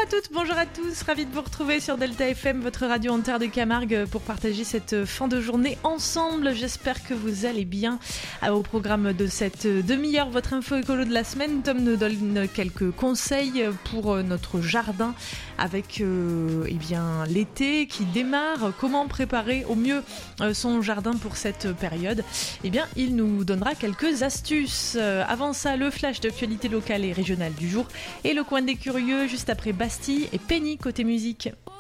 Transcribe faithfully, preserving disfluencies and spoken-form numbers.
toutes, bonjour à tous, ravi de vous retrouver sur Delta F M, votre radio en terre de Camargue, pour partager cette fin de journée ensemble. J'espère que vous allez bien. Au programme de cette demi-heure, votre info écolo de la semaine, Tom nous donne quelques conseils pour notre jardin avec euh, eh bien, l'été qui démarre. Comment préparer au mieux son jardin pour cette période? Eh bien, il nous donnera quelques astuces. Avant ça, le flash d'actualité locale et régionale du jour et le coin des curieux juste après Bastille et Penny côté musique.